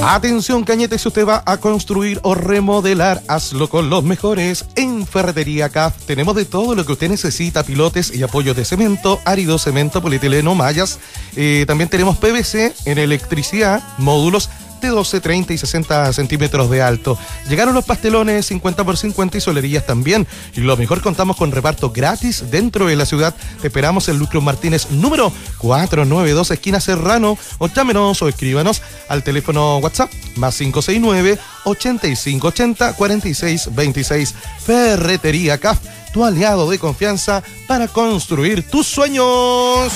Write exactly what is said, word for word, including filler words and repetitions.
Atención, Cañete, si usted va a construir o remodelar, hazlo con los mejores. En Ferretería C A F tenemos de todo lo que usted necesita: pilotes y apoyos de cemento, árido, cemento, polietileno, mallas. Eh, también tenemos P V C en electricidad, módulos de doce, treinta y sesenta centímetros de alto. Llegaron los pastelones cincuenta por cincuenta y solerías también. Y lo mejor, contamos con reparto gratis dentro de la ciudad. Te esperamos en Lucro Martínez, número cuatrocientos noventa y dos, esquina Serrano. O llámenos o escríbanos al teléfono WhatsApp más cinco seis nueve, ochenta y cinco ochenta, cuarenta y seis veintiséis. Ferretería C A F, tu aliado de confianza para construir tus sueños.